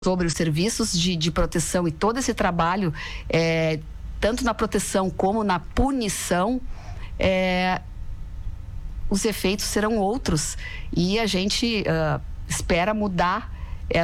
sobre os serviços de proteção e todo esse trabalho, tanto na proteção como na punição, os efeitos serão outros. E a gente espera mudar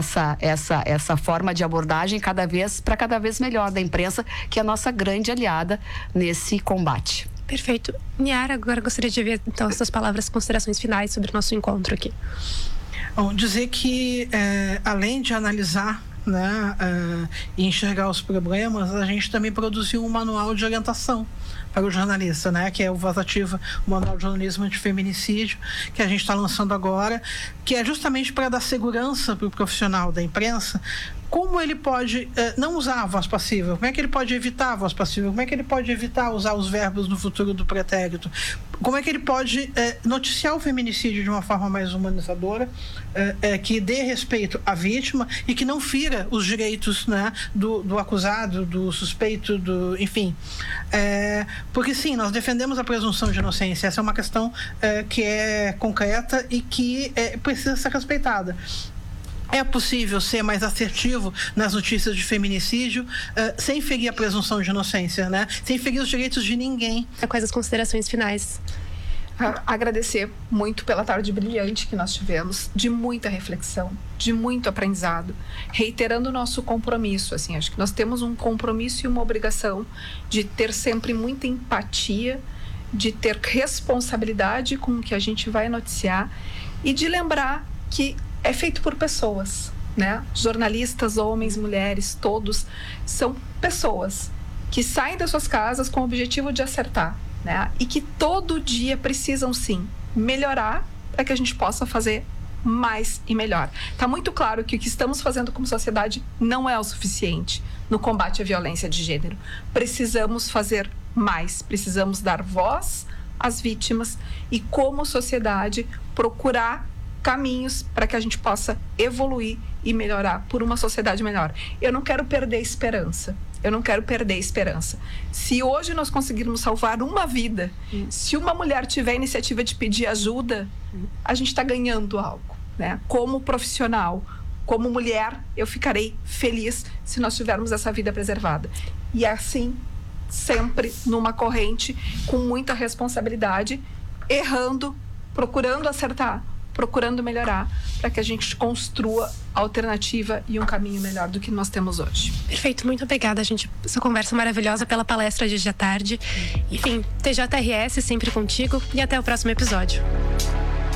essa forma de abordagem cada vez melhor da imprensa, que é a nossa grande aliada nesse combate. Perfeito. Niara, agora gostaria de ver então as suas palavras, considerações finais sobre o nosso encontro aqui. Bom, dizer que além de analisar, né, e enxergar os problemas, a gente também produziu um manual de orientação para o jornalista, né, que é o Voz Ativa, o Manual de Jornalismo Antifeminicídio, que a gente está lançando agora, que é justamente para dar segurança para o profissional da imprensa, como ele pode não usar a voz passiva, como é que ele pode evitar a voz passiva, como é que ele pode evitar usar os verbos no futuro do pretérito, como é que ele pode noticiar o feminicídio de uma forma mais humanizadora, que dê respeito à vítima e que não fira os direitos, né, do acusado, do suspeito, enfim. Porque sim, nós defendemos a presunção de inocência, essa é uma questão que é concreta e que precisa ser respeitada. É possível ser mais assertivo nas notícias de feminicídio sem ferir a presunção de inocência, né? Sem ferir os direitos de ninguém. Quais as considerações finais? Agradecer muito pela tarde brilhante que nós tivemos, de muita reflexão, de muito aprendizado, reiterando o nosso compromisso. Assim, acho que nós temos um compromisso e uma obrigação de ter sempre muita empatia, de ter responsabilidade com o que a gente vai noticiar e de lembrar que é feito por pessoas, né? Jornalistas, homens, mulheres, todos são pessoas que saem das suas casas com o objetivo de acertar, né? E que todo dia precisam, sim, melhorar para que a gente possa fazer mais e melhor. Está muito claro que o que estamos fazendo como sociedade não é o suficiente no combate à violência de gênero. Precisamos fazer mais, precisamos dar voz às vítimas e, como sociedade, procurar caminhos para que a gente possa evoluir e melhorar por uma sociedade melhor. Eu não quero perder esperança. Se hoje nós conseguirmos salvar uma vida, se uma mulher tiver a iniciativa de pedir ajuda, a gente está ganhando algo, né? Como profissional, como mulher, eu ficarei feliz se nós tivermos essa vida preservada. E assim, sempre numa corrente, com muita responsabilidade, errando, procurando acertar, procurando melhorar, para que a gente construa alternativa e um caminho melhor do que nós temos hoje. Perfeito, muito obrigada, gente. Essa conversa maravilhosa, pela palestra de hoje à tarde. Enfim, TJRS sempre contigo e até o próximo episódio.